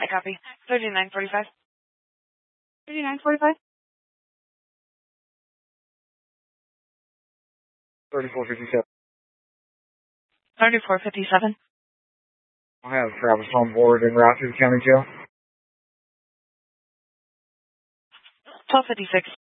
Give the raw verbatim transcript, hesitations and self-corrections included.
I copy. thirty-nine forty-five. thirty-nine forty-five? thirty-four fifty-seven. thirty-four fifty-seven. I have Travis on board en route to the county jail. twelve fifty-six.